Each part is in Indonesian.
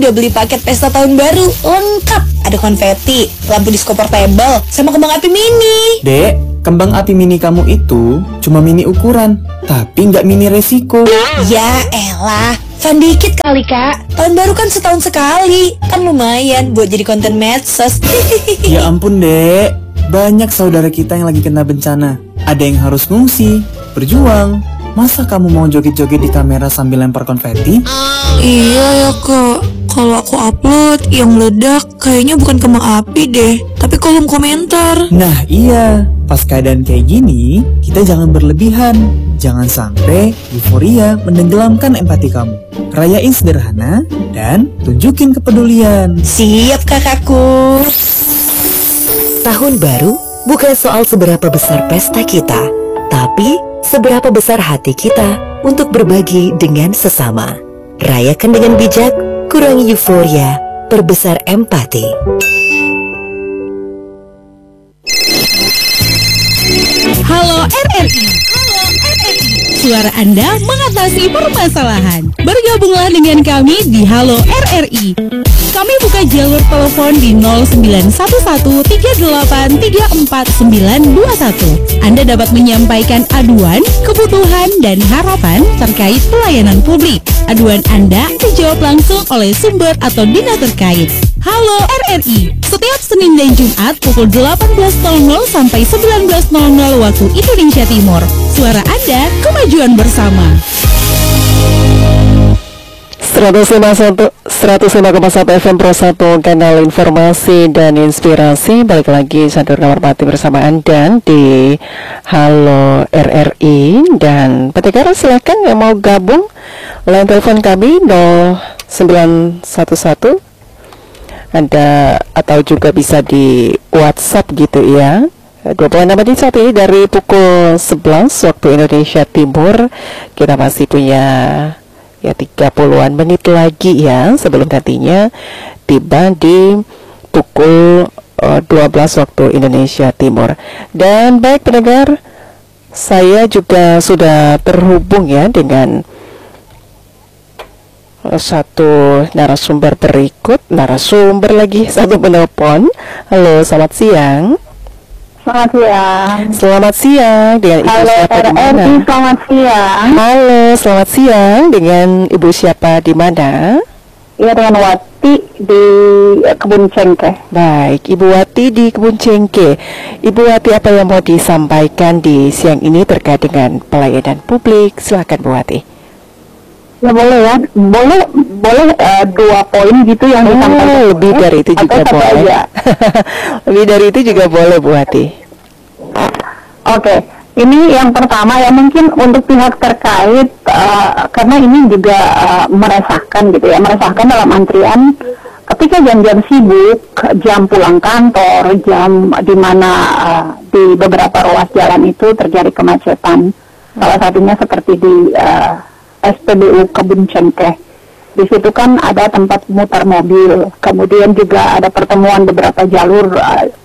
udah beli paket pesta tahun baru lengkap. Ada konfeti, lampu disco portable, sama kembang api mini. Dek, kembang api mini kamu itu cuma mini ukuran, tapi nggak mini resiko. Ya elah, fun dikit kali kak. Tahun baru kan setahun sekali, kan lumayan buat jadi konten medsos. Ya ampun dek, banyak saudara kita yang lagi kena bencana. Ada yang harus ngungsi, berjuang. Masa kamu mau joget-joget di kamera sambil lempar konfeti? Iya ya kak, kalau aku upload yang meledak kayaknya bukan kembang api deh, tapi kolom komentar. Nah iya, pas keadaan kayak gini, kita jangan berlebihan. Jangan sampai euforia menenggelamkan empati kamu. Rayain sederhana dan tunjukin kepedulian. Siap kakakku. Tahun baru bukan soal seberapa besar pesta kita, tapi seberapa besar hati kita untuk berbagi dengan sesama. Rayakan dengan bijak, kurangi euforia, perbesar empati. Halo RRI. Suara Anda mengatasi permasalahan. Bergabunglah dengan kami di Halo RRI. Kami buka jalur telepon di 0911383491. Anda dapat menyampaikan aduan, kebutuhan, dan harapan terkait pelayanan publik. Aduan Anda dijawab langsung oleh sumber atau dinas terkait. Halo RRI, setiap Senin dan Jumat pukul 18.00 sampai 19.00 waktu Indonesia Timur. Suara Anda, kemajuan bersama. 105,1 FM Pro 1, kanal informasi dan inspirasi. Balik lagi Sandur Kamarpati bersama Anda di Halo RRI. Dan pendengar silakan yang mau gabung, line telepon kami 0911 ada, atau juga bisa di WhatsApp gitu ya. 26 menit saat ini dari pukul 11 waktu Indonesia Timur. Kita masih punya ya 30-an menit lagi ya sebelum nantinya tiba di pukul 12 waktu Indonesia Timur. Dan baik pendengar, saya juga sudah terhubung ya dengan satu narasumber berikut. Narasumber lagi satu penelpon. Halo, selamat siang. Selamat siang. Selamat siang dengan Ibu siapa di mana? Selamat siang. Halo, selamat siang dengan Ibu siapa di mana? Iya, dengan Wati di Kebun Cengkeh. Baik, Ibu Wati di Kebun Cengkeh. Ibu Wati, apa yang mau disampaikan di siang ini terkait dengan pelayanan publik? Silakan Bu Wati. Ya boleh ya, boleh 2 poin gitu yang disampaikan. Lebih dari itu juga boleh. Lebih dari itu juga boleh Bu Wati. Oke. Ini yang pertama ya, mungkin untuk pihak terkait karena ini juga meresahkan gitu ya, meresahkan dalam antrian ketika jam-jam sibuk, jam pulang kantor, jam di mana di beberapa ruas jalan itu terjadi kemacetan. Salah satunya seperti di SPBU Kebun Cengkeh. Di situ kan ada tempat mutar mobil, kemudian juga ada pertemuan beberapa jalur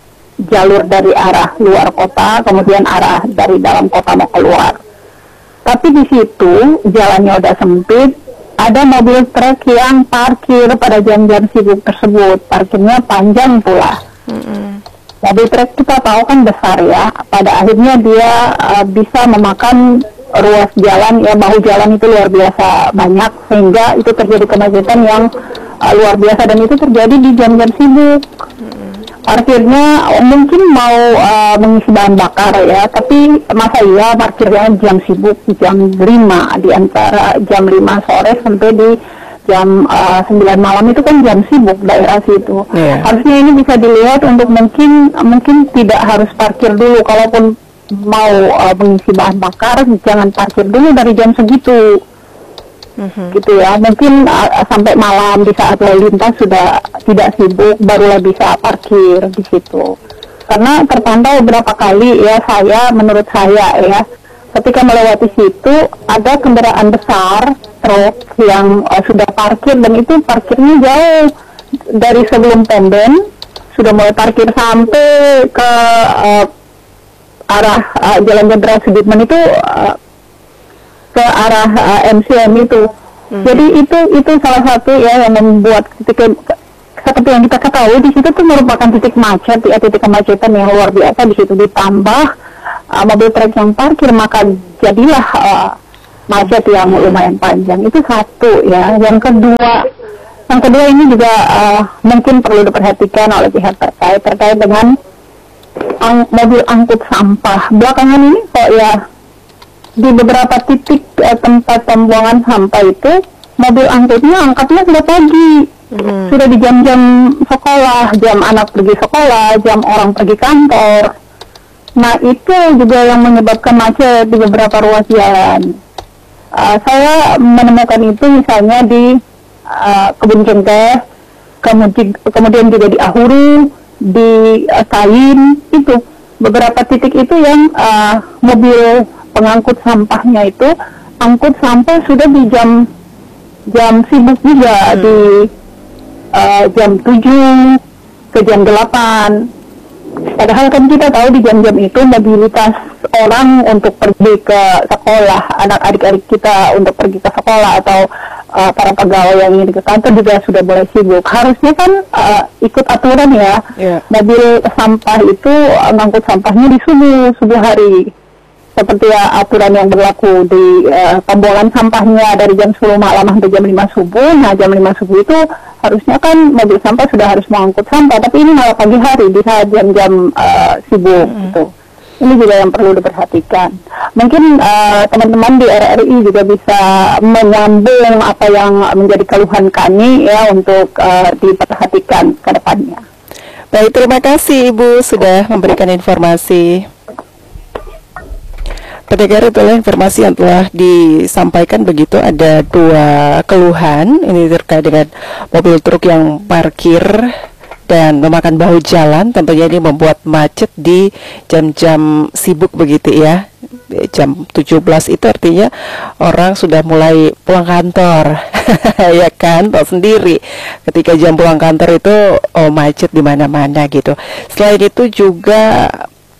dari arah luar kota, kemudian arah dari dalam kota mau keluar. Tapi di situ jalannya udah sempit, ada mobil truk yang parkir pada jam-jam sibuk tersebut, parkirnya panjang pula. Mobil truk kita tahu kan besar ya, pada akhirnya dia bisa memakan ruas jalan ya, bahu jalan itu luar biasa banyak, sehingga itu terjadi kemacetan yang luar biasa, dan itu terjadi di jam-jam sibuk. Parkirnya mungkin mau mengisi bahan bakar ya, tapi masa iya parkirnya jam sibuk, jam 5, di antara jam 5 sore sampai di jam 9 malam itu kan jam sibuk daerah situ. Harusnya ini bisa dilihat untuk mungkin tidak harus parkir dulu, kalaupun mau mengisi bahan bakar jangan parkir dulu dari jam segitu, gitu ya. Mungkin sampai malam di saat lalu lintas sudah tidak sibuk barulah bisa parkir di situ. Karena terpantau beberapa kali ya, menurut saya ya, ketika melewati situ ada kendaraan besar truk yang sudah parkir, dan itu parkirnya jauh dari sebelum Tenden, sudah mulai parkir sampai ke arah Jalan Jenderal Sudirman itu, ke arah MCM itu. Jadi itu salah satu ya yang membuat seperti yang kita ketahui di situ tuh merupakan titik macet ya, titik kemacetan yang luar biasa. Di situ ditambah mobil truk yang parkir, maka jadilah macet yang lumayan panjang. Itu satu ya. Yang kedua ini juga mungkin perlu diperhatikan oleh pihak terkait dengan mobil angkut sampah. Belakangan ini kok ya di beberapa titik tempat pembuangan sampah itu mobil angkutnya angkatnya sudah pagi, sudah di jam-jam sekolah, jam anak pergi sekolah, jam orang pergi kantor. Nah itu juga yang menyebabkan macet di beberapa ruas jalan. Saya menemukan itu misalnya di Kebun Cengkeh, kemudian juga di Ahuru, di Sain, itu beberapa titik itu yang mobil pengangkut sampahnya itu angkut sampah sudah di jam sibuk juga, di jam 7 ke jam 8. Padahal kan kita tahu di jam-jam itu mobilitas orang untuk pergi ke sekolah, adik-adik kita untuk pergi ke sekolah atau para pegawai yang ingin ke kantor juga sudah mulai sibuk. Harusnya kan ikut aturan ya. Mobil sampah itu ngangkut sampahnya di subuh hari. Seperti ya aturan yang berlaku di pembuangan sampahnya dari jam 10 malam sampai jam 5 subuh. Nah jam 5 subuh itu harusnya kan mobil sampah sudah harus mengangkut sampah, tapi ini malah pagi hari di saat jam-jam sibuk gitu. Ini juga yang perlu diperhatikan. Mungkin teman-teman di RRI juga bisa menyambung apa yang menjadi keluhan kami ya untuk diperhatikan ke depannya. Baik, terima kasih Ibu sudah memberikan informasi. Pendengar, itulah informasi yang telah disampaikan. Begitu, ada 2 keluhan ini terkait dengan mobil truk yang parkir dan memakan bahu jalan. Tentunya ini membuat macet di jam-jam sibuk begitu ya. Jam 17 itu artinya orang sudah mulai pulang kantor. Ya kan, tahu sendiri ketika jam pulang kantor itu macet di mana-mana gitu. Selain itu juga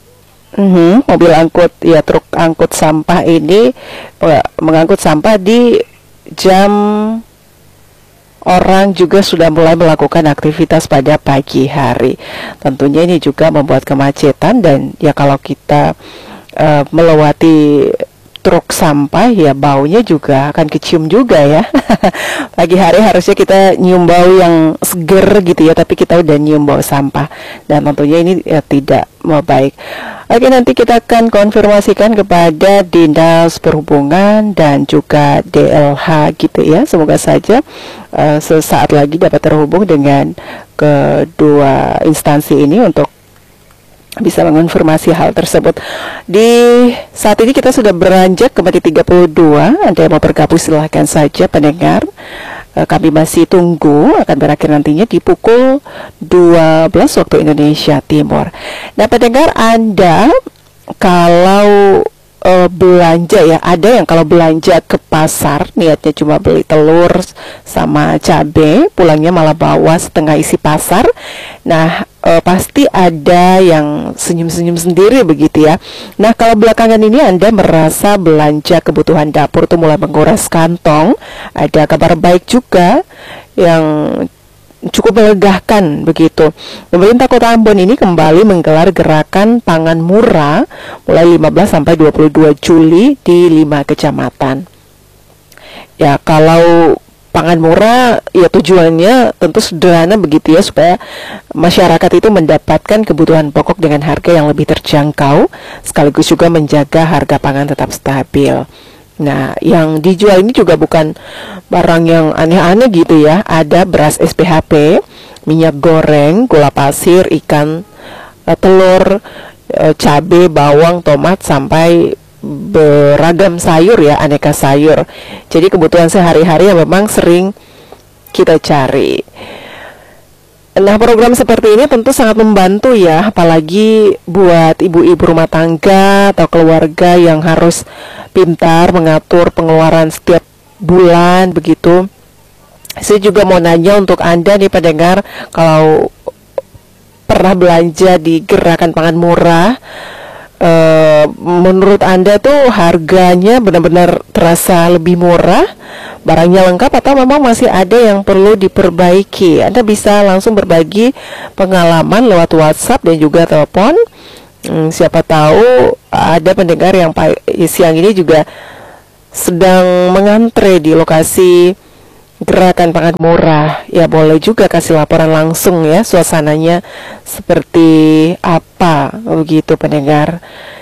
mobil angkut ya, truk angkut sampah ini mengangkut sampah di jam orang juga sudah mulai melakukan aktivitas pada pagi hari. Tentunya ini juga membuat kemacetan, dan ya kalau kita melewati truk sampah ya baunya juga akan kecium juga ya. Pagi hari harusnya kita nyium bau yang seger gitu ya, tapi kita udah nyium bau sampah, dan tentunya ini ya tidak baik. Oke, nanti kita akan konfirmasikan kepada Dinas Perhubungan dan juga DLH gitu ya. Semoga saja sesaat lagi dapat terhubung dengan kedua instansi ini untuk bisa mengonfirmasi hal tersebut. Di saat ini kita sudah beranjak ke menit 32. Anda yang mau bergabung silahkan saja pendengar. Kami masih tunggu, akan berakhir nantinya di pukul 12 waktu Indonesia Timur. Nah pendengar, Anda kalau belanja ya, ada yang kalau belanja ke pasar niatnya cuma beli telur sama cabai, pulangnya malah bawa setengah isi pasar. Nah pasti ada yang senyum-senyum sendiri begitu ya. Nah kalau belakangan ini Anda merasa belanja kebutuhan dapur itu mulai menguras kantong, ada kabar baik juga yang cukup melegakan begitu. Pemerintah Kota Ambon ini kembali menggelar gerakan pangan murah mulai 15 sampai 22 Juli di 5 kecamatan. Ya, kalau pangan murah ya tujuannya tentu sederhana begitu ya, supaya masyarakat itu mendapatkan kebutuhan pokok dengan harga yang lebih terjangkau, sekaligus juga menjaga harga pangan tetap stabil. Nah, yang dijual ini juga bukan barang yang aneh-aneh gitu ya. Ada beras SPHP, minyak goreng, gula pasir, ikan, telur, cabai, bawang, tomat, sampai beragam sayur ya, aneka sayur. Jadi kebutuhan sehari-hari yang memang sering kita cari. Nah, program seperti ini tentu sangat membantu ya, apalagi buat ibu-ibu rumah tangga atau keluarga yang harus pintar mengatur pengeluaran setiap bulan begitu. Saya juga mau nanya untuk Anda nih pendengar, kalau pernah belanja di gerakan pangan murah, menurut Anda tuh harganya benar-benar terasa lebih murah, barangnya lengkap, atau memang masih ada yang perlu diperbaiki? Anda bisa langsung berbagi pengalaman lewat WhatsApp dan juga telepon. Siapa tahu ada pendengar yang siang ini juga sedang mengantre di lokasi gerakan pangan murah. Ya boleh juga kasih laporan langsung ya, suasananya seperti apa begitu pendengar.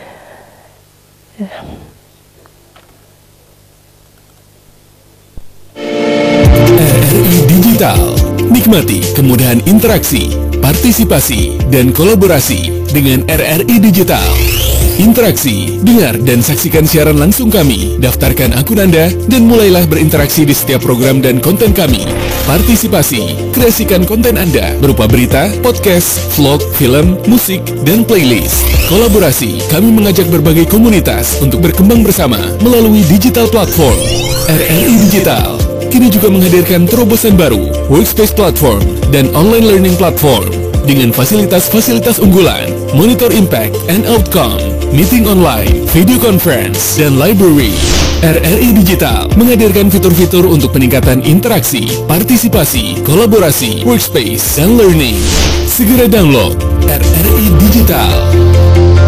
RRI Digital. Nikmati kemudahan interaksi, partisipasi, dan kolaborasi dengan RRI Digital. Interaksi, dengar dan saksikan siaran langsung kami, daftarkan akun Anda, dan mulailah berinteraksi di setiap program dan konten kami. Partisipasi, kreasikan konten Anda berupa berita, podcast, vlog, film, musik, dan playlist. Kolaborasi, kami mengajak berbagai komunitas untuk berkembang bersama melalui digital platform. RRI Digital kini juga menghadirkan terobosan baru, workspace platform, dan online learning platform dengan fasilitas-fasilitas unggulan, monitor impact and outcome, meeting online, video conference, dan library. RRI Digital menghadirkan fitur-fitur untuk peningkatan interaksi, partisipasi, kolaborasi, workspace, dan learning. Segera download RRI Digital.